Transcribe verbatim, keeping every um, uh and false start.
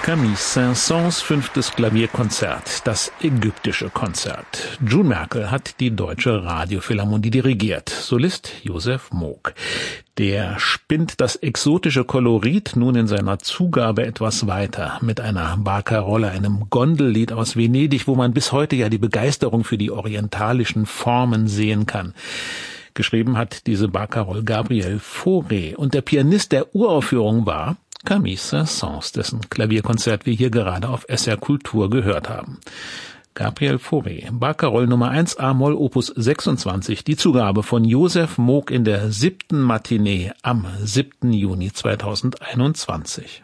Camille Saint-Saëns fünftes Klavierkonzert, das ägyptische Konzert. June Merkel hat die Deutsche Radiophilharmonie dirigiert, Solist Josef Moog. Der spinnt das exotische Kolorit nun in seiner Zugabe etwas weiter mit einer Barcarolle, einem Gondellied aus Venedig, wo man bis heute ja die Begeisterung für die orientalischen Formen sehen kann. Geschrieben hat diese Barcarolle Gabriel Fauré und der Pianist der Uraufführung war Camille Saint-Saëns, dessen Klavierkonzert wir hier gerade auf S R Kultur gehört haben. Gabriel Fauré, Barcarolle Nummer eins A-Moll Opus sechsundzwanzig, die Zugabe von Josef Moog in der siebten Matinee am siebten Juni zweitausendeinundzwanzig.